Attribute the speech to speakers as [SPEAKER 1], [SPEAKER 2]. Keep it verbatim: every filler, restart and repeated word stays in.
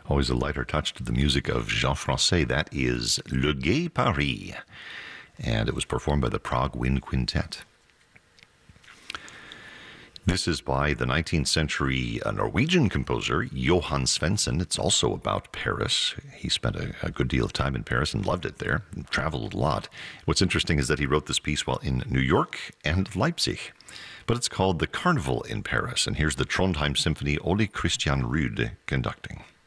[SPEAKER 1] Always a lighter touch to the music of Jean Francais. That is Le Gai Paris. And it was performed by the Prague Wind Quintet. This is by the nineteenth century uh, Norwegian composer Johan Svensson. It's also about Paris. He spent a, a good deal of time in Paris and loved it there, and traveled a lot. What's interesting is that he wrote this piece while in New York and Leipzig. But it's called The Carnival in Paris. And here's the Trondheim Symphony, Ole Christian Ruud conducting.